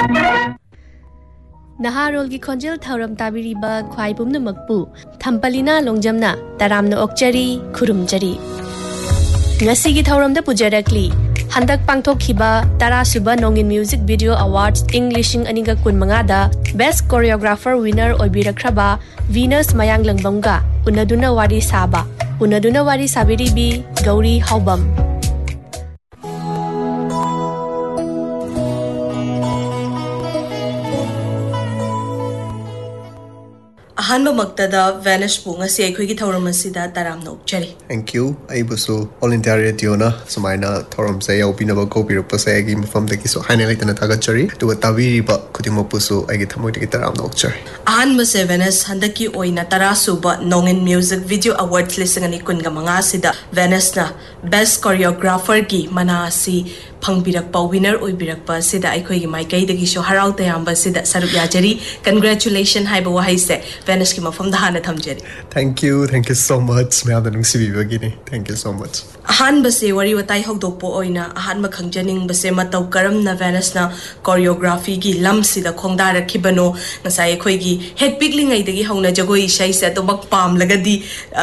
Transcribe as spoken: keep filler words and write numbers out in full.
Naharolgi khonjel thauram tabiriba khwai pumnamakpu Thampalina longjamna taramna okchari khurumjari Ngasigi thauramda pujarakli Handak pangthokhiba tarasuba Nongin Music Video Awards Englishing aniga kunmanga da Best Choreographer winner oibirakraba Venus Mayang Langbamga unaduna wari saba unaduna wari sabiribi Gauri Haubam Ahanba Maktada Vanish Bunga si Aikuigi Tauram Sida Taram no Cherry. Thank you. I busu All India Radio na Sumaina Tauram say Obinaba Kopi Pasagi from the Kiso Hanelite and Tagachari to a Taviri but Kutimo Pusu I get Hamuti Taram no Cherry. Ahanba se Venice Handaki Oina Tarasu but Nongin Music Video Awards listening Kungamanga Sida Venice na Best Choreographer Gi Manasi Pangbirakpa winner Uibirakpa Sida Aikuigi Maikai the Gisho Harau Tayamba Sida Saruyajari. Congratulations Haiba Wahaise Venice Kima from the Hana Tamjeri. Thank you, thank you so much. Thank you so much. Ahan base wari watai hokdokpo oina ahan makhangjaning base matau karam na Venice na choreography gi lamsi da khongdara khibano ngasai khoi gi head picking ai dagi hauna jagoi shai se to bak pam lagadi